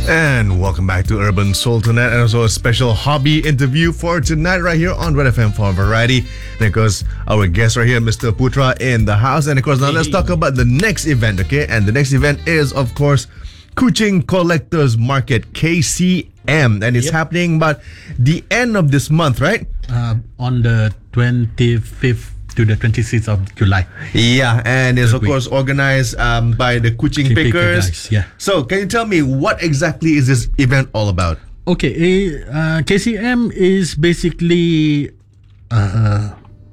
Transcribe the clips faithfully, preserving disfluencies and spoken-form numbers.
And welcome back to Urban Soul tonight, and also a special hobby interview for tonight right here on Red F M for Variety. And of course, our guest right here, Mister Putra, in the house. And of course, now let's talk about the next event, okay? And the next event is, of course, Kuching Collectors Market, K C M, and it's yep. happening about the end of this month, right? Uh, on the twenty-fifth to the twenty-sixth of July. Yeah, and it's of week. course organized um, by the Kuching Pickers. Guys, yeah. So, can you tell me what exactly is this event all about? Okay, uh, K C M is basically uh,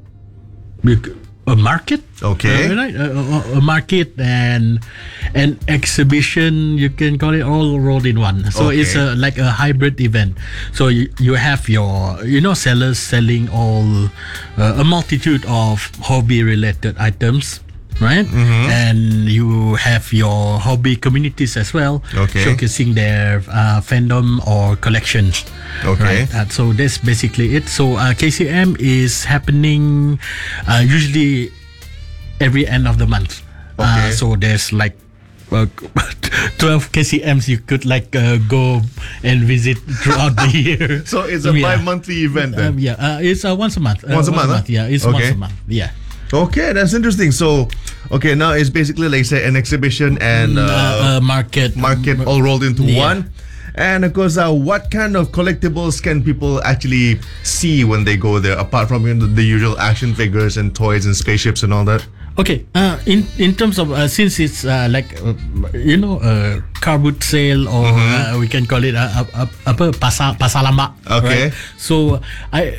a market. Okay, uh, right? A, a market and an exhibition. You can call it all rolled in one. So okay. it's a, like a hybrid event. So you, you have your you know sellers selling all uh, a multitude of hobby related items. Right, mm-hmm. and you have your hobby communities as well, okay. showcasing their uh, fandom or collections. Okay, right? uh, so that's basically it. So uh, K C M is happening uh, usually every end of the month. Okay. Uh, so there's like uh, twelve K C Ms you could like uh, go and visit throughout the year. So it's a yeah. bi-monthly event then? Um, yeah, uh, it's uh, once a month. Once uh, a month? month Huh? Yeah, it's okay. once a month. Yeah. Okay, that's interesting. So, okay, now it's basically like say an exhibition and uh, uh, uh, market, market all rolled into yeah. one. And of course, uh, what kind of collectibles can people actually see when they go there, apart from you know, the usual action figures and toys and spaceships and all that? Okay, uh, in in terms of uh, since it's uh, like uh, you know a car boot sale or mm-hmm. uh, we can call it a a, a, a pasar pasar lama. Okay, right? So I.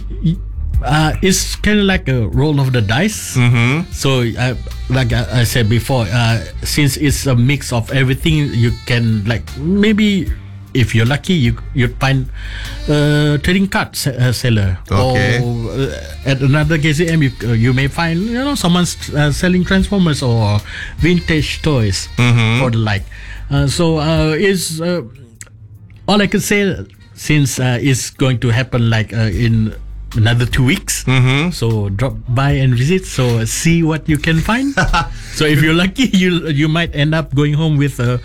Uh, it's kind of like a roll of the dice. Mm-hmm. So, uh, like I, I said before, uh, since it's a mix of everything, you can like maybe if you're lucky, you you'd find a uh, trading card se- uh, seller. Okay. Or uh, at another K C M, you uh, you may find you know someone's uh, selling Transformers or vintage toys mm-hmm. or the like. Uh, so uh, is uh, all I can say since uh, it's going to happen like uh, in another two weeks. Mm-hmm. So drop by and visit. So see what you can find. So if you're lucky, you you might end up going home with a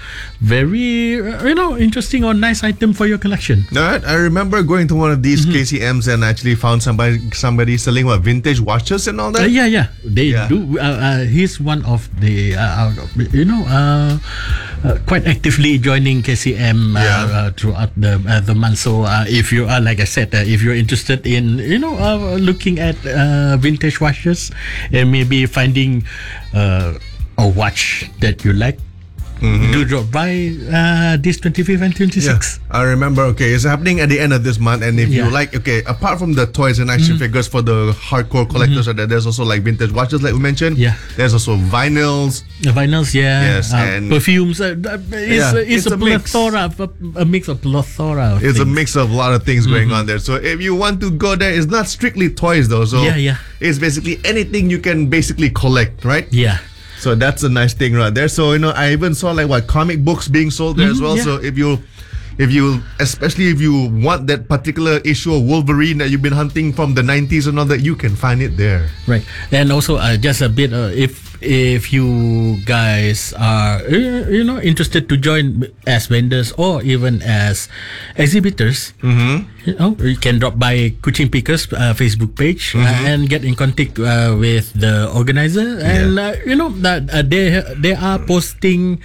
very uh, you know interesting or nice item for your collection. Alright, I remember going to one of these mm-hmm. K C Ms and actually found somebody somebody selling what vintage watches and all that. Uh, yeah, yeah, they yeah. do. Uh, uh, he's one of the uh, you know uh, uh, quite actively joining K C M uh, yeah. uh, throughout the uh, the month. So uh, if you are like I said, uh, if you're interested in you know uh, looking at uh, vintage watches and maybe finding uh, a watch that you like, mm-hmm. do drop by uh, this twenty-fifth and twenty-sixth. Yeah, I remember. Okay, it's happening at the end of this month, and if yeah. you like, okay, apart from the toys and action mm-hmm. figures for the hardcore collectors, mm-hmm. there's also like vintage watches, like we mentioned. Yeah, there's also vinyls. The vinyls, yeah. Yes, uh, and perfumes. Uh, it's, yeah, uh, it's, it's a, a plethora, a, a mix of plethora. Of it's things. a mix of a lot of things mm-hmm. going on there. So if you want to go there, it's not strictly toys though. So yeah, yeah. it's basically anything you can basically collect, right? Yeah. So that's a nice thing right there. So you know, I even saw like what comic books being sold there mm-hmm, as well. yeah. So if you, if you, especially if you want that particular issue of Wolverine that you've been hunting from the nineties and all that, you can find it there. Right. And also, uh, just a bit, uh, if if you guys are uh, you know interested to join as vendors or even as exhibitors, mm-hmm. you know, you can drop by Kuching Pickers uh, Facebook page mm-hmm. uh, and get in contact uh, with the organizer. And yeah. uh, you know that uh, they they are posting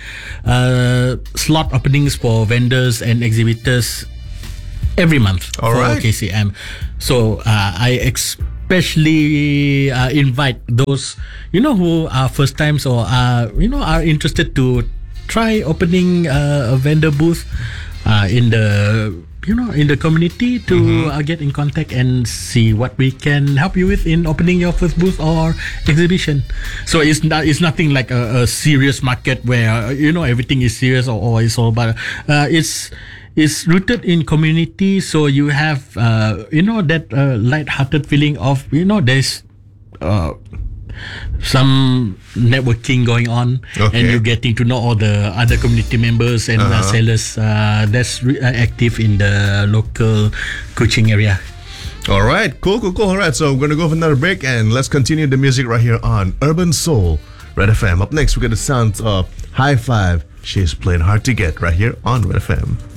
uh, slot openings for vendors and exhibitors every month All for right. K C M. So uh, I especially uh, invite those you know who are first times or are you know are interested to try opening uh, a vendor booth uh, in the you know in the community to mm-hmm. uh, get in contact and see what we can help you with in opening your first booth or exhibition. So it's not it's nothing like a, a serious market where uh, you know everything is serious or, or it's all but uh, it's It's rooted in community, so you have uh, you know that uh, light-hearted feeling of you know there's uh, some networking going on, okay. and you're getting to know all the other community members and uh-huh. uh, sellers uh, that's re- uh, active in the local Kuching area. All right, cool, cool, cool. All right, so we're gonna go for another break, and let's continue the music right here on Urban Soul, Red F M. Up next, we get the sounds of High Five She's playing hard to get right here on Red F M.